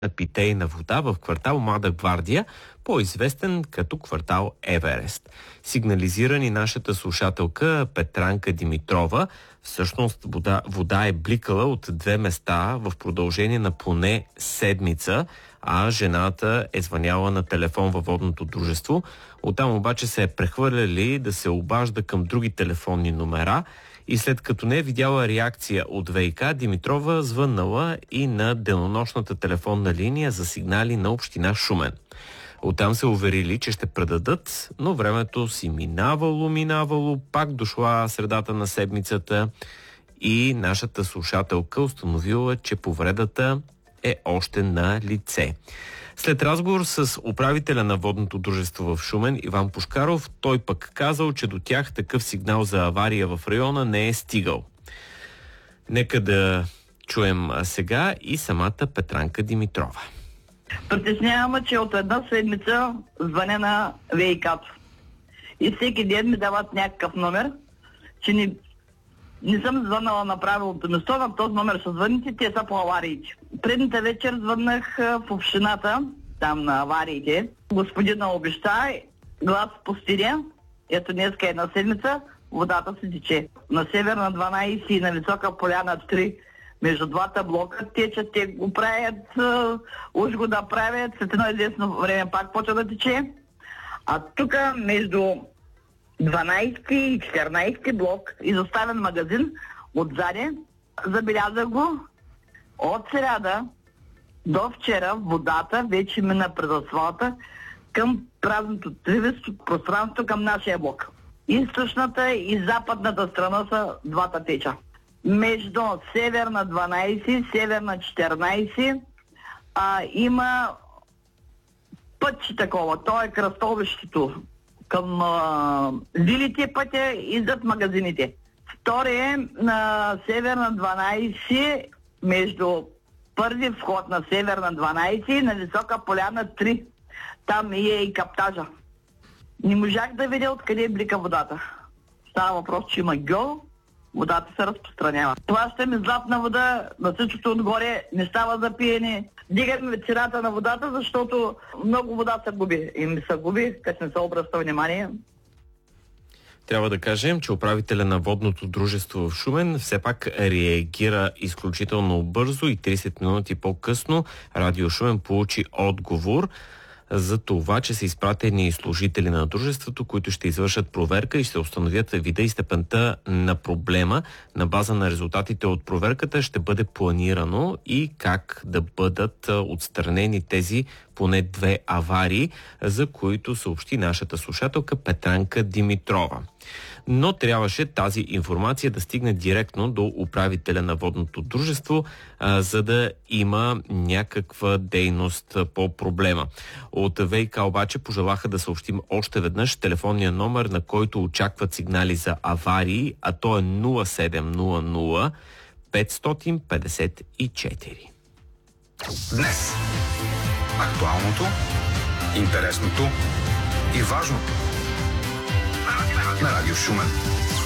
на питейна вода в квартал Млада гвардия, по-известен като квартал Еверест. Сигнализира ни нашата слушателка Петранка Димитрова. Всъщност вода е бликала от 2 места в продължение на поне седмица, а жената е звъняла на телефон във водното дружество. Оттам обаче се е прехвърляли да се обажда към други телефонни номера и след като не е видяла реакция от ВиК, Димитрова звъннала и на денонощната телефонна линия за сигнали на община Шумен. Оттам се уверили, че ще предадат, но времето си минавало, пак дошла средата на седмицата и нашата слушателка установила, че повредата е още на лице. След разговор с управителя на водното дружество в Шумен Иван Пушкаров, той пък казал, че до тях такъв сигнал за авария в района не е стигал. Нека да чуем сега и самата Петранка Димитрова. Притесняваме, че от една седмица звъня на ВиК-то. И всеки ден ми дават някакъв номер, че не съм звънала на правилното место, на този номер са звъните, те са по авариите. Предната вечер звъннах в общината, там на авариите. Господина обеща, глас постиря, ето днеска една седмица, водата се тече. На Северна 12 и на Висока поляна 3, между двата блока течат, те го правят, уж го да правят, след едно известно време пак почва да тече. А тук между 12 и 14 блок, изоставен магазин отзади, забелязах го, от сряда до вчера водата вече мина през асфалта към празното тривесто пространство към нашия блок. Източната и западната страна са двата теча. Между Северна 12, Северна 14 има пътче такова, то е кръстовището към вилите пътя и зад магазините. Втори е на Северна 12, между първи вход на Северна 12 и на Висока поляна 3. Там е и каптажа. Не можах да видя откъде блика водата. Става въпрос, че има гьол, водата се разпространява. Плащаме златна вода, на всичкото отгоре не става за пиене. Дигаме цената на водата, защото много вода се губи. И ми се губи, като не се обръща внимание. Трябва да кажем, че управителя на водното дружество в Шумен все пак реагира изключително бързо и 30 минути по-късно Радио Шумен получи отговор за това, че са изпратени служители на дружеството, които ще извършат проверка и ще установят вида и степента на проблема. На база на резултатите от проверката ще бъде планирано и как да бъдат отстранени тези поне 2 аварии, за които съобщи нашата слушателка Петранка Димитрова. Но трябваше тази информация да стигне директно до управителя на водното дружество, за да има някаква дейност по проблема. От ВиК обаче пожелаха да съобщим още веднъж телефонния номер, на който очакват сигнали за аварии, а то е 0700 554. Днес актуалното, интересното и важното на Радио Шумен.